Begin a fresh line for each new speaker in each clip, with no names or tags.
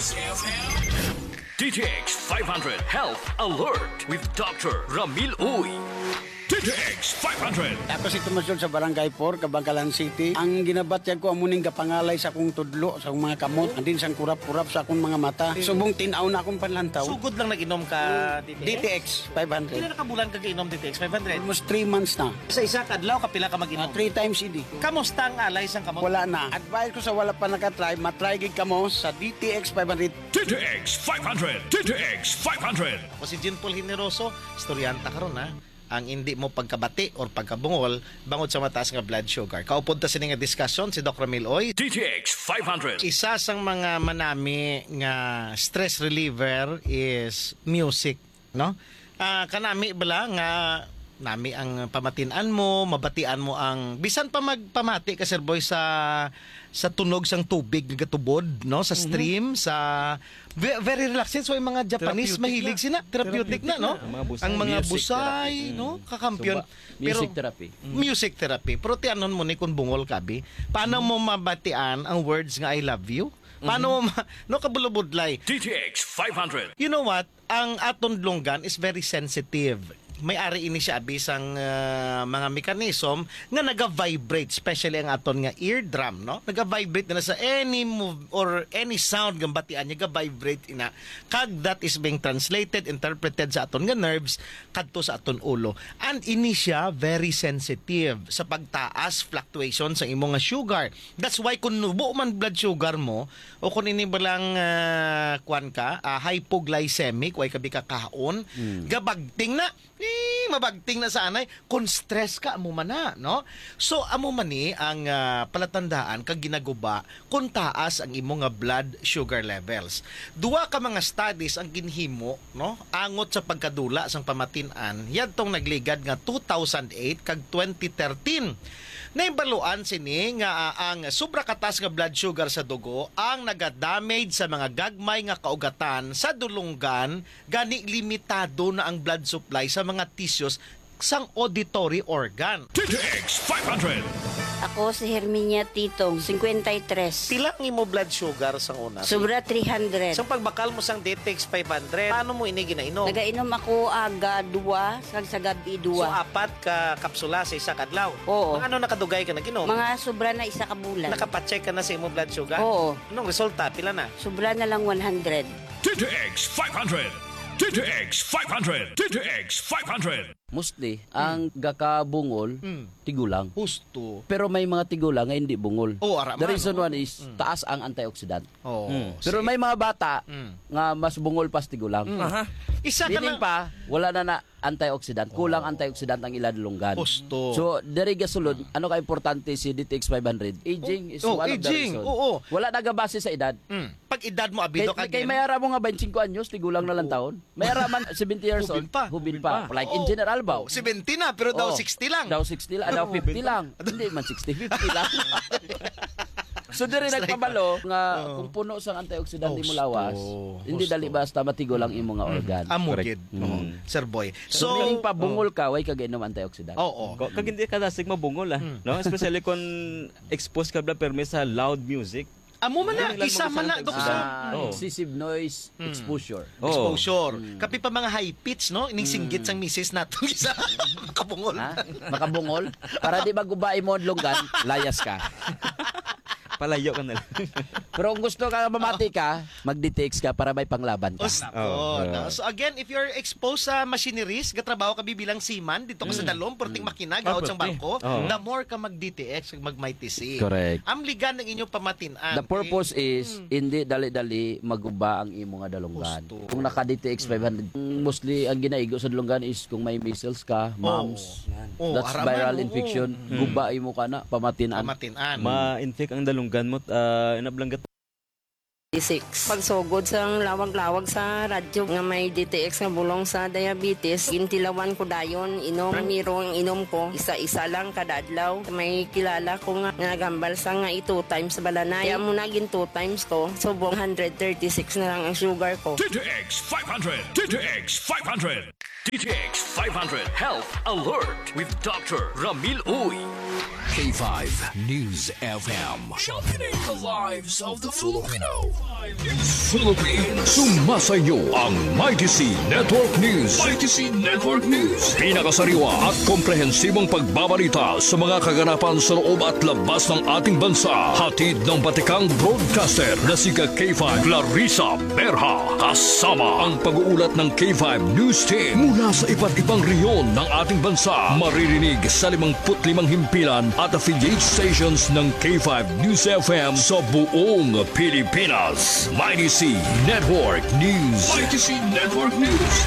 DTX 500 Health Alert with Dr. Ramil Uy. DTX 500.
Ako si Tumasyon sa Barangay 4, Kabangkalan City. Ang ginabatyag ko amuning kapangalay sa akong tudlo, sa akong mga kamot, andin sang kurap-kurap sa akong mga mata. Subong tinaw na akong panlantaw.
Sugod lang nag-inom ka, DTX?
DTX
Pila
500.
na kabulan ka inom DTX 500?
Almost 3 months na.
Sa isa kadlaw, kapila ka mag-inom?
3 times idi.
Kamusta ang alay sang kamot?
Wala na. Advice ko sa wala pa nakatry, matry gig kamo sa DTX 500.
DTX 500. DTX 500.
Ako si Jean Paul Generoso, istoryanta karon ha. Ang hindi mo pagkabati or pagkabungol bangod sa mataas nga blood sugar. Kaupod ta sini nga diskusyon si Dr. Ramil Uy.
DTX 500.
Isa sang mga manami nga stress reliever is music, no? Kanami bala nga nami ang pamatian mo, mabatian mo ang bisan pa magpamati ka Sir Boy sa tunog sang tubig nga gatubod, no, sa stream, sa very relaxing. So yung mga Japanese mahilig sina therapeutic na, no? Ang mga busay, no, kakampiyon.
Music therapy.
Music therapy. Pero tianon mo ni kung bungol kabi, paano mo mabatian ang words nga I love you? Paano mo no kabulubudlay?
DTX 500.
You know what? Ang aton lunggan is very sensitive. May-ari ini siya bisang mga mekanism nga naga-vibrate, especially ang aton nga eardrum, no? Naga-vibrate na sa any move or any sound nga batian niya ga-vibrate ina. Kag that is being translated, interpreted sa aton nga nerves kadto sa aton ulo. And ini siya very sensitive sa pagtaas, fluctuation sa imong nga sugar. That's why kung nubo man blood sugar mo o kung ini balang kuan ka, hypoglycemic, way kabi ka kahaon, gabagting na mabagting na sa anay kung stress ka amo man na, no? So amo man ni ang palatandaan kag ginaguba kung taas ang imong nga blood sugar levels. Duwa ka mga studies ang ginhimo, no? Angot sa pagkadula sang pamatian, yadtong nagligad nga 2008 kag 2013. Naimbaluan sini nga ang sobra katas nga blood sugar sa dugo ang naga-damage sa mga gagmay nga kaugatan sa dulunggan, gani limitado na ang blood supply sa mga tissues sang auditory organ.
DTX 500.
Ako si Herminia Titong, 53.
Pila ang imo blood sugar sang una?
Sobra 300.
Sang pagbakal mo sang DTX 500, paano mo ini ginainom?
Nagainom ako aga 2, sa gabi 2.
So apat ka kapsula sa isa kadlaw.
Oo.
Mga ano nakadugay ka naginom?
Mga sobra na isa ka bulan.
Nakapacheck ka na sa imo blood sugar?
Oo.
Anong resulta? Pila na?
Sobra na lang 100.
DTX 500. DTX 500. DTX 500.
Mostly, ang gakabungol, tigulang.
Husto.
Pero may mga tigulang nga hindi bungol.
Oh, araman,
The reason
oh.
one is, taas ang antioxidant.
Oh.
Pero may mga bata nga mas bungol pas tigulang.
Isa ka
Dining
na.
pa, wala na antioxidant. Kulang antioxidant ang iladulunggan.
Husto.
So, dari gasulod, ano ka importante si DTX 500? Aging is one of the
aging.
reason.
Oo.
Wala nagabase sa edad.
Pag edad mo abido ka
Kay mayara mo nga 25 anyos, tigulang na lang taon. Mayara man 70 years old, hubin pa. Like in general ba?
70 na, pero daw
Oo.
60 lang.
Daw 60 lang, daw 50 lang. Hindi man 60, 50 lang. So diri nagpabalo nga kung puno sang antioxidant di mo lawas, hindi dali basta matigo lang imo nga organ.
Amugid. Sir Boy.
So meaning pa bungol ka, way ka gainom antioxidant.
Oo.
Kag hindi ka dasig mabungol no? Especially kung exposed ka bla permi sa loud music.
Amo man na, isa man na, dok sa
Excessive noise exposure.
exposure. Kapi pa mga high pitch, no? Ining singgit sang misis nato isa makabungol.
Ha? Makabungol para di magubay mo ang lunggan, layas ka.
Palayo ka na lang.
Pero kung gusto ka mamati ka, mag-DTX ka para may panglaban ka.
No? So again, if you're exposed sa machineries, gatrabaho ka bibilang seaman dito ka sa dalom, porting makina, gaot sang bangko, the more ka mag-DTX, mag-MyTC.
Correct.
Ang ligan ng inyong pamatinan.
The purpose is hindi dali-dali maguba ang imong nga dalunggan.
Gusto.
Kung naka-DTX 500, mostly ang ginaigo sa dalunggan is kung may measles ka, mumps, that's
araman,
viral infection, guba imo ka na pamatinan.
Pamatinan.
Ma-infect ang dalunggan mo inablanggat
6. Pagsugod sa lawag-lawag sa radyo nga may DTX nga bulong sa diabetes, gintilawan ko dayon, inom, miro ang inom ko, isa-isa lang kada adlaw. May kilala ko nga nagambal sa nga 2 times balanay. Kaya muna gin 2 times ko, subong 136 na lang ang sugar ko.
DTX 500. DTX 500. DTX 500 Health Alert with Dr. Ramil Uy.
K5 News FM. Championing the lives of the Filipino. Philippines. Sumasayo ang Mighty C Network News. Mighty C Network News. Pinakasariwa at komprehensibong pagbabalita sa mga kaganapan sa loob at labas ng ating bansa. Hatid ng batikang broadcaster na si K5 Clarissa Berha. Kasama ang pag-uulat ng K5 News Team mula sa iba't ibang rehiyon ng ating bansa. Maririnig sa 55 himpilan at affiliate stations ng K5 News FM sa buong Pilipinas. Mighty C Network News. Mighty C Network News.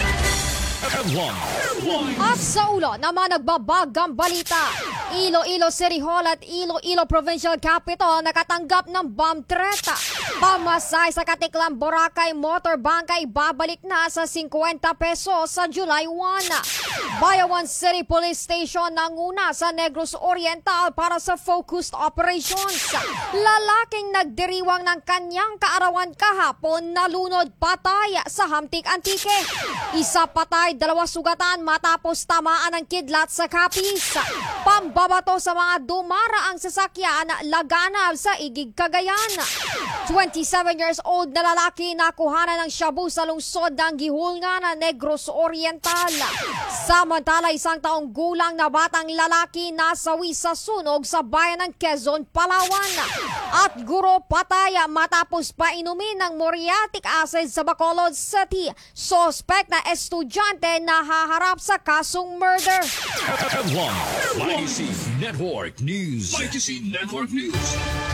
At sa ulo naman nagbabagang balita, Iloilo City Hall at Iloilo Provincial Capital nakatanggap ng bomb threat. Pamasay sa Katiklan, Boracay motor bangkay babalik na sa 50 pesos sa July 1. Bayawan City Police Station nanguna sa Negros Oriental para sa focused operations. Lalaking nagdiriwang ng kanyang kaarawan kahapon nalunod patay sa Hamtik Antique. Isa patay, 2 sugatan matapos tamaan ng kidlat sa Capiz. Pambabato sa mga dumaraang sasakyan laganap sa Igig, Cagayan. 27 years old na lalaki nakuhanan ng shabu sa lungsod ng Gihulngan na Negros Oriental. Samantala, 1 taong gulang na batang lalaki nasawi sa sunog sa bayan ng Quezon, Palawan. At guro patay matapos painumin ng muriatic acid sa Bacolod City. Suspect na estudyante na haharap sa kasong murder.
Mighty C Network News. Mighty C Network News.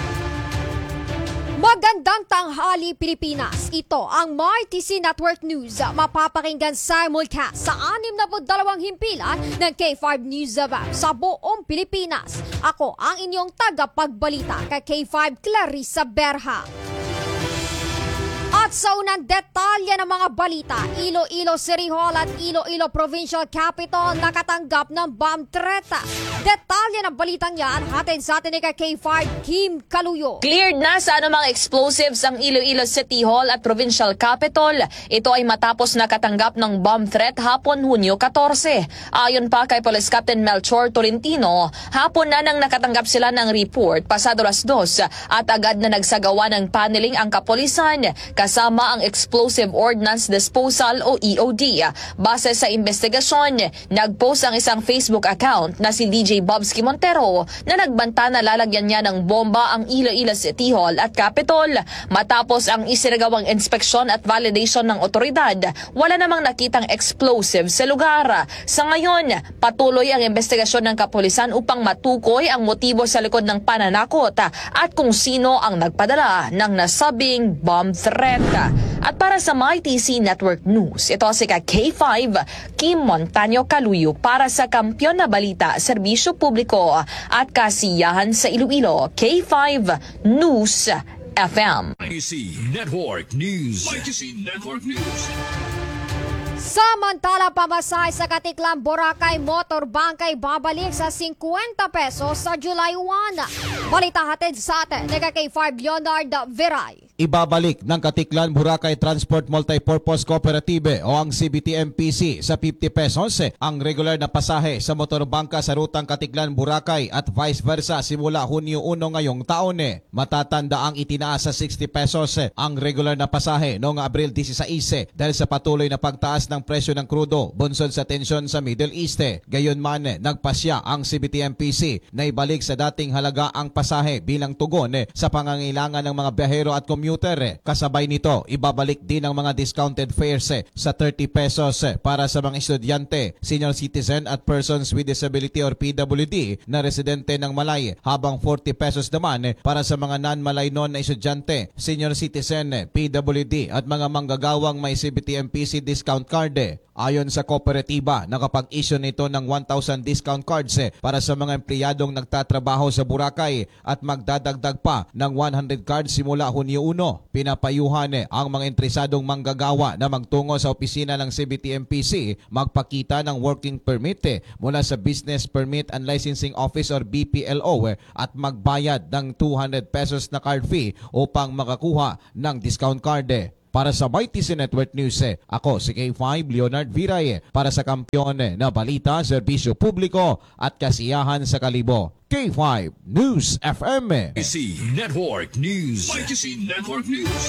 Magandang tanghali, Pilipinas. Ito ang Mighty C Network News. Mapapakinggan simulcast sa 62 himpilan ng K5 News FM sa buong Pilipinas. Ako ang inyong tagapagbalita kay K5 Clarissa Berha. At sa unang detalye ng mga balita, Iloilo City Hall at Iloilo Provincial Capital nakatanggap ng bomb threat. Detalye ng balitang yan, hatid sa atin ni K5 Kim Kaluyo.
Cleared na sa anumang explosives ang Iloilo City Hall at Provincial Capital. Ito ay matapos nakatanggap ng bomb threat hapon Hunyo 14. Ayon pa kay Police Captain Melchor Tolentino, hapon na nang nakatanggap sila ng report pasado 2:00 at agad na nagsagawa ng paneling ang kapulisan kasama ang Explosive Ordnance Disposal o EOD. Base sa investigasyon, nagpost ang isang Facebook account na si DJ Bobsky Montero na nagbanta na lalagyan niya ng bomba ang Iloilo City Hall at Capitol. Matapos ang isinagawang inspeksyon at validation ng otoridad, wala namang nakitang explosive sa lugar. Sa ngayon, patuloy ang investigasyon ng kapulisan upang matukoy ang motibo sa likod ng pananakot at kung sino ang nagpadala ng nasabing bomb threat. At para sa Mighty C Network News, ito si K5 Kim Montaño Kaluyo para sa Kampiyon na Balita, Serbisyo Publiko at Kasiyahan sa Iloilo, K5 News FM.
Mighty C Network News. Mighty C Network News.
Samantala, pamasay sa Katiklan, Boracay motor bangkay babalik sa 50 pesos sa July 1. Balita hatid sa atin ni K5 Leonard Veray.
Ibabalik ng Katiklan Boracay Transport Multipurpose Cooperative o ang CBTMPC sa 50 pesos ang regular na pasahe sa motorbangka sa rutang Katiklan Boracay at vice versa simula Hunyo 1 ngayong taon. Matatanda ang itinaas sa 60 pesos ang regular na pasahe noong Abril 16 dahil sa patuloy na pagtaas ng presyo ng krudo bunsod sa tensyon sa Middle East. Gayunman, nagpasya ang CBTMPC na ibalik sa dating halaga ang pasahe bilang tugon sa pangangailangan ng mga biyahero at commuter. Kasabay nito, ibabalik din ang mga discounted fares sa 30 pesos para sa mga estudyante, senior citizen at persons with disability or PWD na residente ng Malay, habang 40 pesos naman para sa mga non-Malay na estudyante, senior citizen, PWD at mga manggagawang may CBTMPC discount card. Ayon sa kooperatiba, nakapag-issue nito ng 1,000 discount cards para sa mga empleyadong nagtatrabaho sa Boracay at magdadagdag pa ng 100 cards simula Hunyo 1. Pinapayuhan ang mga interesadong manggagawa na magtungo sa opisina ng CBTMPC magpakita ng working permit mula sa Business Permit and Licensing Office or BPLO at magbayad ng 200 pesos na card fee upang makakuha ng discount card. para sa YTC Network News. Ako si K5 Leonard Viray para sa Kampiyon na Balita, Serbisyo Publiko at Kasiyahan sa Kalibo. K5 News FM.
YTC Network News. YTC Network News.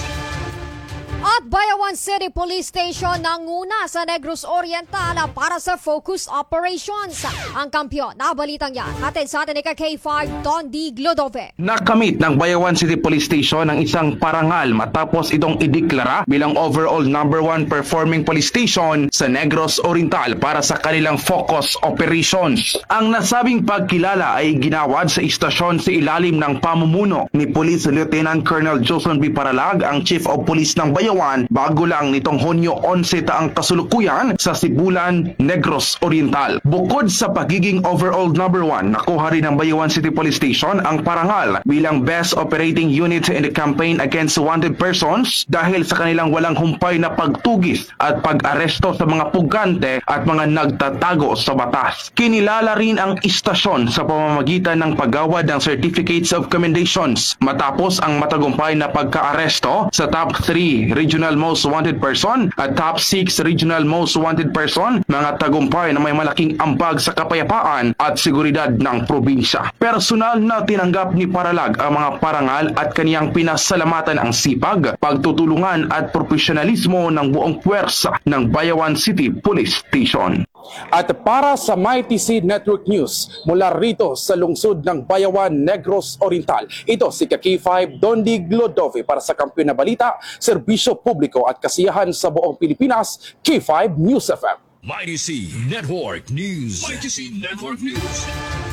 At Bayawan City Police Station nanguna sa Negros Oriental para sa focused operations. Ang kampiyon na balitang yan, hatid sa atin ni K5 Don D. Glodove.
Nakamit ng Bayawan City Police Station ang isang parangal matapos itong ideklara bilang overall number 1 performing police station sa Negros Oriental para sa kanilang focus operations. Ang nasabing pagkilala ay ginawad sa istasyon sa ilalim ng pamumuno ni Police Lieutenant Colonel Joson B. Paralag, ang Chief of Police ng Bayawan, bago lang nitong Hunyo 11 taang kasulukuyan sa Sibulan, Negros Oriental. Bukod sa pagiging overall number 1, nakuha rin ng Bayawan City Police Station ang parangal bilang best operating unit in the campaign against wanted persons dahil sa kanilang walang humpay na pagtugis at pag-aresto sa mga pugante at mga nagtatago sa batas. Kinilala rin ang istasyon sa pamamagitan ng paggawad ng Certificates of Commendations matapos ang matagumpay na pagka-aresto sa top 3 Regional Most Wanted Person at Top 6 Regional Most Wanted Person, mga tagumpay na may malaking ambag sa kapayapaan at seguridad ng probinsya. Personal na tinanggap ni Paralag ang mga parangal at kaniyang pinasalamatan ang sipag, pagtutulungan at profesionalismo ng buong puwersa ng Bayawan City Police Station.
At para sa MyTC Network News, mula rito sa lungsod ng Bayawan, Negros Oriental, ito si K5 Don D. Glodove para sa Kampiyon na Balita, Serbisyo Publiko at Kasiyahan sa buong Pilipinas, K5 News FM.
YTC Network News. YTC Network News.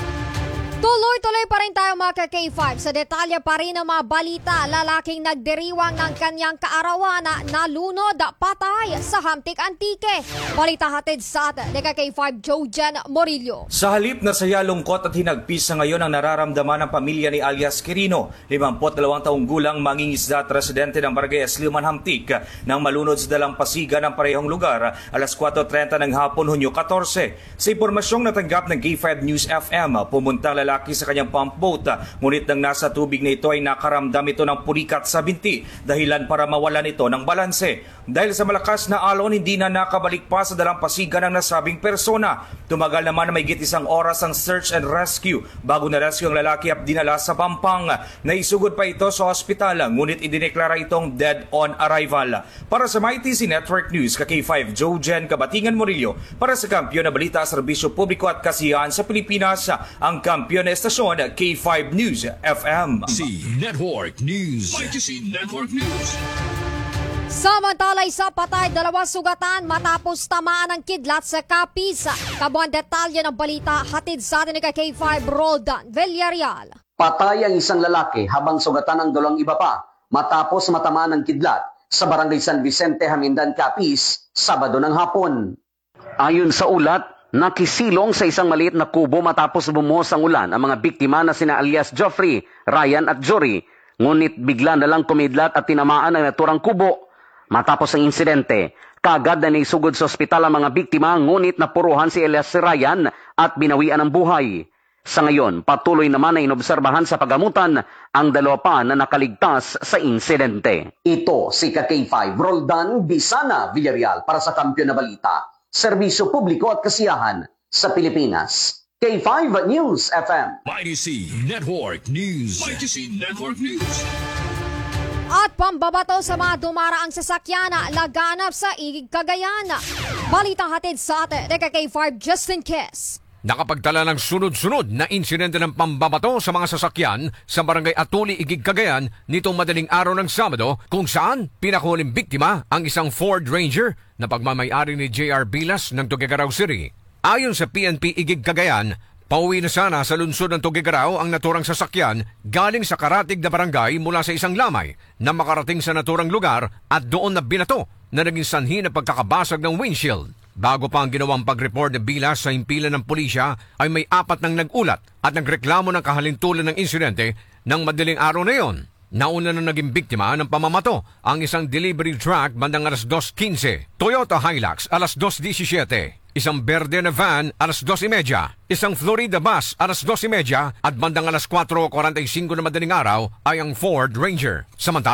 Tuloy-tuloy pa rin tayo mga K5 sa detalye pa rin ng mga balita. Lalaking nagdiriwang ng kanyang kaarawan na nalunod patay sa Hamtik Antique. Balita hatid sa atin ni K5 Jojen Morillo.
Sa halip na saya, lungkot at hinagpis sa ngayon ang nararamdaman ng pamilya ni alias Quirino, 52 taong gulang, mangingisda at residente ng Barangay Esliman, Hamtik, nang malunod sa dalampasigan ng parehong lugar alas 4:30 ng hapon, Hunyo 14. Sa impormasyong natanggap ng K5 News FM, pumuntang lalaki sa kanyang pump boat, ngunit nang nasa tubig na ito ay nakaramdam ito ng pulikat sa binti, dahilan para mawalan ito ng balanse. Dahil sa malakas na alon, hindi na nakabalik pa sa dalampasigan ng nasabing persona. Tumagal naman na mahigit 1 oras ang search and rescue bago na-rescue ang lalaki at dinala sa Pampang. Naisugod pa ito sa ospital, ngunit idineklara itong dead on arrival. Para sa MyTC Network News, K5 Jojen Kabatingan Murillo, para sa Kampiyon na Balita, Serbisyo Publiko at Kasiyahan sa Pilipinas, ang kampiyon na estasyon K5 News FM.
YTC Network News. YTC Network News.
Samantala, isa patay, 2 sugatan matapos tamaan ng kidlat sa Capiz. Kabuang detalye ng balita hatid sa atin ni K5 Roldan Villarreal.
Patay ang isang lalaki habang sugatan ang 2 iba pa matapos matamaan ng kidlat sa Barangay San Vicente, Hamindan, Capiz, Sabado ng hapon. Ayon sa ulat, nakisilong sa isang maliit na kubo matapos bumuhos ang ulan ang mga biktima na sina alias Geoffrey, Ryan at Jory. Ngunit bigla na lang kumidlat at tinamaan ang naturang kubo. Matapos ang insidente, kaagad na naisugod sa ospital ang mga biktima, ngunit napuruhan si alias Ryan at binawian ng buhay. Sa ngayon, patuloy naman na inobserbahan sa pagamutan ang 2 pa na nakaligtas sa insidente. Ito si K5 Roldan Bisana Villarreal para sa Kampiyon na Balita, Serbisyo Publiko at Kasiyahan sa Pilipinas. K5 News FM.
YTC Network News. YTC Network News.
At pambabato sa mga dumaraang sasakyan laganap sa Igig, Cagayan. Balitang hatid sa atin ni K5 Justin Kiss.
Nakapagtala ng sunod-sunod na insidente ng pambabato sa mga sasakyan sa Barangay Atuli, Igig, Cagayan nitong madaling araw ng Sabado, kung saan pinakuling biktima ang isang Ford Ranger na pagmamayari ni J.R. Bilas ng Tuguegarao City. Ayon sa PNP Igig, Cagayan, pauwi na sana sa lungsod ng Tuguegarao ang naturang sasakyan galing sa karatig na barangay mula sa isang lamay na makarating sa naturang lugar at doon na binato na naging sanhi na pagkakabasag ng windshield. Bago pa ang ginawang pag-report ng Bilas sa himpilan ng pulisya ay may 4 nang nag-ulat at nagreklamo ng kahalintulan ng insidente ng madaling araw na yon. Nauna na naging biktima ng pamamato ang isang delivery truck bandang alas 2:15, Toyota Hilux alas 2:17, isang berde na van alas 2:30, isang Florida bus alas 2:30 at bandang alas 4:45 na madaling araw ay ang Ford Ranger. Samantala,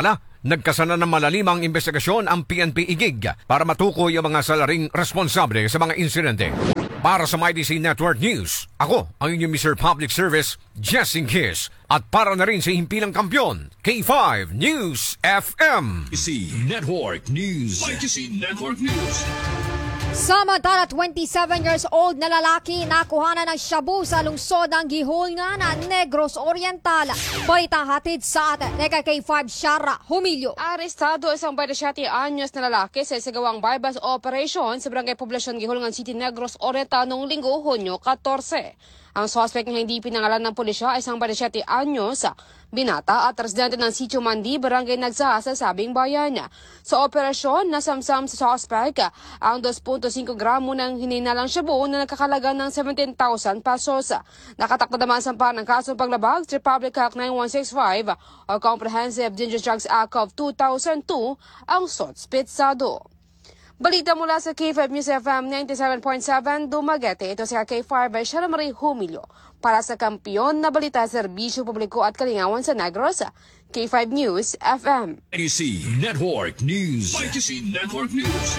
nagkasana ng malalimang investigasyon ang PNP Igig para matukoy ang mga salaring responsable sa mga insidente. Para sa MyDC Network News, ako ang inyong Mr. Public Service, Jessing Kiss. At para na rin sa himpilang kampiyon, K5 News FM.
MyDC Network News. MyDC Network News.
Samantala, 27 years old na lalaki nakuha ng shabu sa lungsod ng Gihulngan, Negros Oriental. Balita hatid sa atin, K5 Shara Humilio.
Arestado isang 27 anyos na lalaki sa isagawang bypass operation sa Barangay Poblasyon, Gihulngan City, Negros Oriental noong Linggo, Hunyo 14. Ang suspect na hindi pinangalan ng pulisya ay isang 27 anyos, binata at residente ng Sitio Mandi, Barangay Nagsaha sa sabing bayan. Sa operasyon, nasamsam sa suspect ang 2.5 gramo ng hininalang shabu na nagkakalaga ng 17,000 pesos. Nakatakda naman sa ng kasong paglabag sa Republic Act 9165 o Comprehensive Dangerous Drugs Act of 2002 ang suspetsado. Balita mula sa K5 News FM 97.7 Dumaguete. Ito si K5 by Shara Marie Humilio para sa kampiyon na balita, serbisyo publiko at kalingawan sa Negros, K5 News FM.
MyDC Network News. MyDC Network News.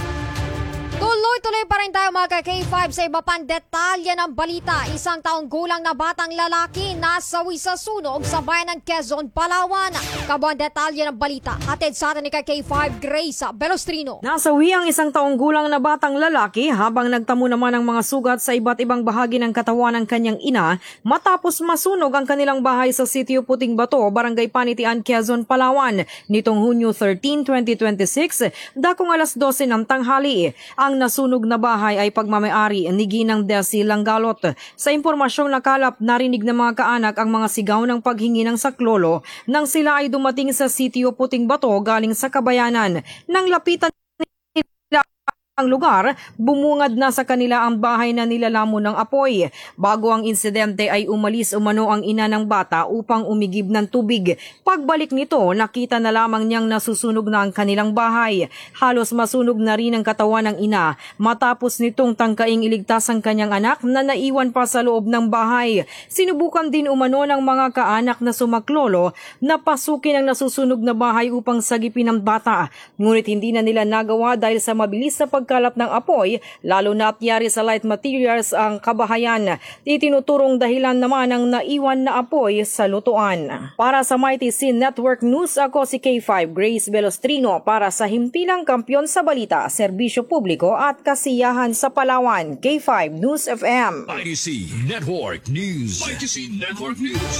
Tuloy-tuloy pa rin tayo mga K5 sa iba pang detalye ng balita. Isang taong gulang na batang lalaki nasawi sa sunog sa bayan ng Quezon, Palawan. Kabuang detalye ng balita, hatid sa atin ni K5 Grace Belostrino.
Nasawi ang isang taong gulang na batang lalaki habang nagtamo naman ng mga sugat sa iba't ibang bahagi ng katawan ng kanyang ina matapos masunog ang kanilang bahay sa Sitio Puting Bato, Barangay Panitian, Quezon, Palawan nitong Hunyo 13, 2026, dakong alas 12 ng tanghali. Ang nasunog na bahay ay pagmamayari ni Ginang Desi Langgalot. Sa impormasyong nakalap, narinig ng mga kaanak ang mga sigaw ng paghingi ng saklolo nang sila ay dumating sa Sitio Puting Bato galing sa Kabayanan. Nang lapitan ang lugar, bumungad na sa kanila ang bahay na nilalamon ng apoy. Bago ang insidente ay umalis umano ang ina ng bata upang umigib ng tubig. Pagbalik nito, nakita na lamang niyang nasusunog na ang kanilang bahay. Halos masunog na rin ang katawan ng ina matapos nitong tangkaing iligtas ang kanyang anak na naiwan pa sa loob ng bahay. Sinubukan din umano ng mga kaanak na sumaklolo na pasukin ang nasusunog na bahay upang sagipin ang bata. Ngunit hindi na nila nagawa dahil sa mabilis na pagkalap ng apoy, lalo na at yari sa light materials ang kabahayan. Itinuturong dahilan naman ang naiwan na apoy sa lutuan. Para sa MyDC Network News, ako si K5 Grace Belostrino para sa himpilang kampiyon sa balita, serbisyo publiko at kasiyahan sa Palawan, K5 News FM.
MyDC Network News. MyDC Network News.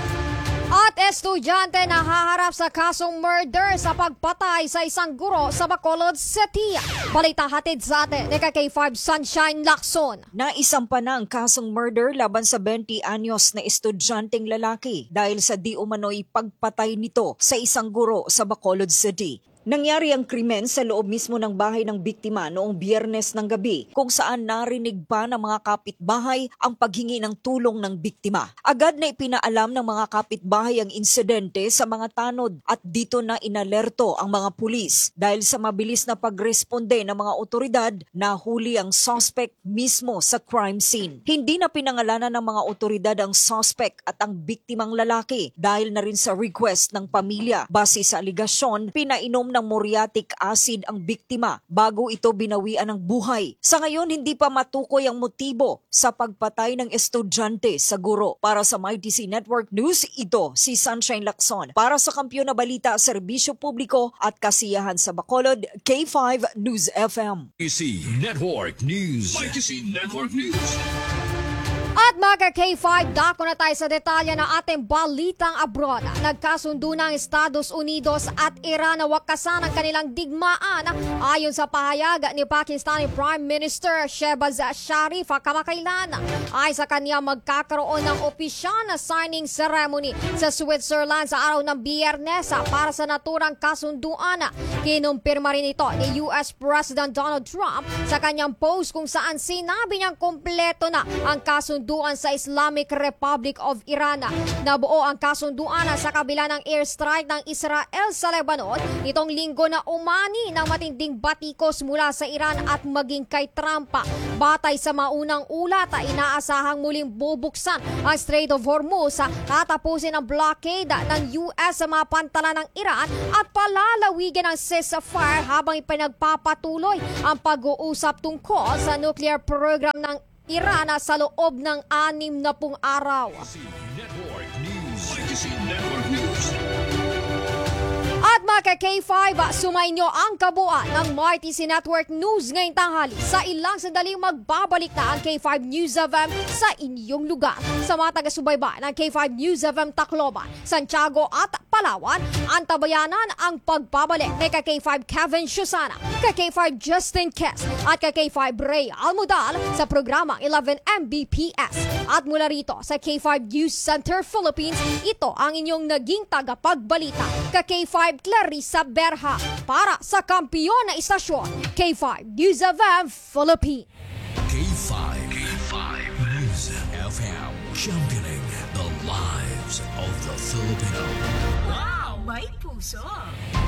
At estudyante na haharap sa kasong murder sa pagpatay sa isang guro sa Bacolod City. Balita hatid sa atin ni K5 Sunshine Lacson.
Naisampa na ang kasong murder laban sa 20 anyos na estudyanteng lalaki dahil sa di umano'y pagpatay nito sa isang guro sa Bacolod City. Nangyari ang krimen sa loob mismo ng bahay ng biktima noong Biyernes ng gabi kung saan narinig pa ng mga kapitbahay ang paghingi ng tulong ng biktima. Agad na ipinaalam ng mga kapitbahay ang insidente sa mga tanod at dito na inalerto ang mga pulis. Dahil sa mabilis na pagresponde ng mga otoridad, nahuli ang suspect mismo sa crime scene. Hindi na pinangalanan ng mga otoridad ang suspect at ang biktimang lalaki dahil na rin sa request ng pamilya. Base sa aligasyon, pinainom ng muriatic acid ang biktima bago ito binawian ng buhay. Sa ngayon, hindi pa matukoy ang motibo sa pagpatay ng estudyante sa guro. Para sa MyDC Network News, ito si Sunshine Lacson. Para sa kampiyon na balita, serbisyo publiko at kasiyahan sa Bacolod, K5 News FM.
MyDC Network News. MyDC Network News.
At mga K5, dako na tayo sa detalye ng ating balitang abroad. Nagkasundo ng Estados Unidos at Iran na wakasan ang kanilang digmaan ayon sa pahayag ni Pakistani Prime Minister Shehbaz Sharif kamakailan. Ay sa kanya magkakaroon ng opisyal na signing ceremony sa Switzerland sa araw ng Biyernes para sa naturang kasunduan. Kinumpirma rin ito ni US President Donald Trump sa kanyang post kung saan sinabi niyang kompleto na ang kasunduan natagpuan sa Islamic Republic of Iran. Nabuo ang kasunduan sa kabila ng airstrike ng Israel sa Lebanon nitong linggo na umani ng matinding batikos mula sa Iran at maging kay Trump. Batay sa maunang ulat, inaasahang muling bubuksan ang Strait of Hormuz tatapusin ang blockade ng US sa mga pantalan ng Iran at palalawigin ang ceasefire habang ipinagpapatuloy ang pag-uusap tungkol sa nuclear program ng Iran sa loob ng 60 araw.
Network News.
At mga ka-K5, sumayin nyo ang kabuuan ng Mighty C Network News ngayong tanghali. Sa ilang sandaling magbabalik na ang K5 News FM sa inyong lugar. Sa mga taga-subaybay ng K5 News FM Tacloban, Santiago at Palawan, antabayanan ang pagbabalik ni ka-K5 Kevin Shusana, ka-K5 Justin Kess at ka-K5 Ray Almudal sa programang 11 Mbps. At mula rito sa K5 News Center Philippines, ito ang inyong naging tagapagbalita, ka-K5 Clarissa Berha para sa kampiyon na istasyon, K5 News FM Philippines.
K5 News FM, championing the lives of the Filipino.
Wow, may puso!